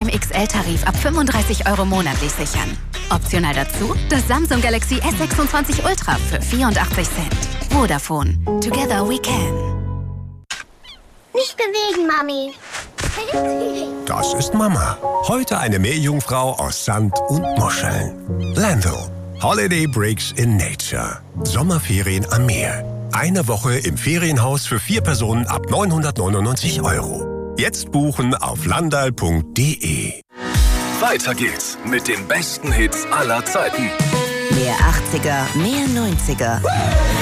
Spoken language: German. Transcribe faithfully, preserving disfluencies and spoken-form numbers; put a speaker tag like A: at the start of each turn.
A: X L-Tarif ab fünfunddreißig Euro monatlich sichern. Optional dazu das Samsung Galaxy S sechsundzwanzig Ultra für vierundachtzig Cent. Vodafone. Together we can.
B: Nicht bewegen, Mami.
C: Das ist Mama. Heute eine Meerjungfrau aus Sand und Muscheln. Lando. Holiday Breaks in Nature. Sommerferien am Meer. Eine Woche im Ferienhaus für vier Personen ab neunhundertneunundneunzig Euro. Jetzt buchen auf landal punkt de.
D: Weiter geht's mit den besten Hits aller Zeiten.
E: Mehr achtziger, mehr neunziger.